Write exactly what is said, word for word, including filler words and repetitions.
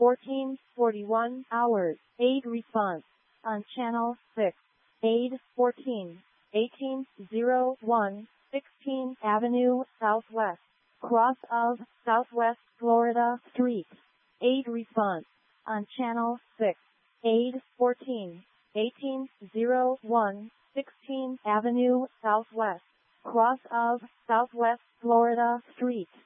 fourteen forty-one hours. Aid response on channel six. Aid fourteen eighteen oh one sixteenth Avenue Southwest, cross of Southwest Florida Street. Aid response on channel six. Aid fourteen eighteen oh one sixteenth Avenue Southwest, cross of Southwest Florida Street.